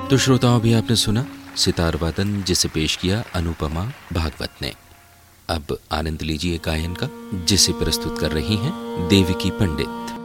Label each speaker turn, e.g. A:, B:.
A: तो श्रोताओं, भी आपने सुना सितार वादन जिसे पेश किया अनुपमा भागवत ने। अब आनंद लीजिए गायन का, जिसे प्रस्तुत कर रही हैं देविकी पंडित।